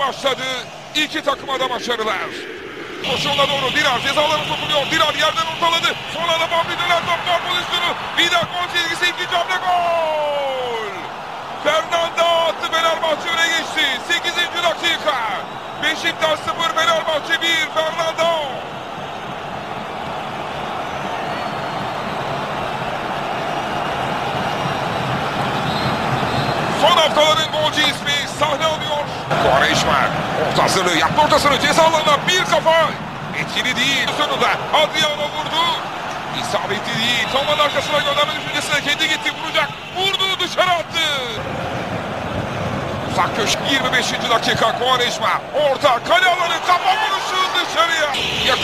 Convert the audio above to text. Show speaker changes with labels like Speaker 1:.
Speaker 1: başladı. İki takıma da başarılar. Koşuğuna doğru Dirar ceza alanına sokuluyor. Dirar yerden ortaladı. Sonra da Bambi döner top var pozisyonu. Bir daha gol çizgisi, ikinci hamle gol. Fernanda attı, Fenerbahçe öne geçti. 8. dakika. Beşiktaş 0, Fenerbahçe 1. Fernanda. Son haftaların golcü ismi sahne alıyor. Quaresma orta hazırlığı yaptı, ortasını ceza alanına bir kafa. Etkili değil. Sonunda Adriano vurdu. İsabetli değil. Toman arkasına gönderme düşüncesine kendi gitti, vuracak. Vurdu, dışarı attı. Uzak köşk 25. dakika. Quaresma orta kale alanı, kafa vuruşu dışarıya.